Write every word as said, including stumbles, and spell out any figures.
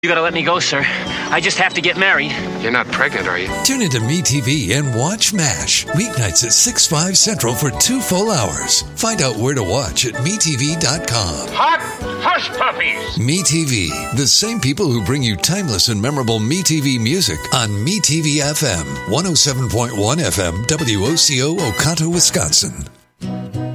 You gotta let me go, sir. I just have to get married. You're not pregnant, are you? Tune into MeTV and watch MASH. Weeknights at six, five Central for two full hours. Find out where to watch at me T V dot com. Hot hush puppies! MeTV, the same people who bring you timeless and memorable MeTV music on MeTV F M, one oh seven point one F M, W O C O, Oconto, Wisconsin.